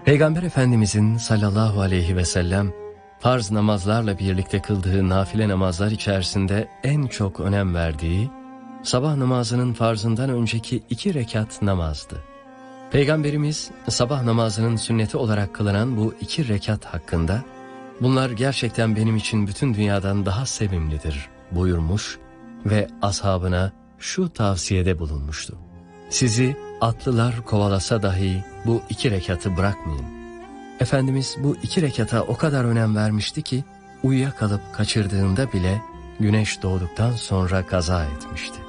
Peygamber Efendimizin sallallahu aleyhi ve sellem farz namazlarla birlikte kıldığı nafile namazlar içerisinde en çok önem verdiği sabah namazının farzından önceki 2 rekat namazdı. Peygamberimiz sabah namazının sünneti olarak kılınan bu 2 rekat hakkında bunlar gerçekten benim için bütün dünyadan daha sevimlidir buyurmuş ve ashabına şu tavsiyede bulunmuştu. Sizi atlılar kovalasa dahi bu 2 rekatı bırakmayın. Efendimiz bu 2 rekata o kadar önem vermişti ki uyuyakalıp kaçırdığında bile güneş doğduktan sonra kaza etmişti.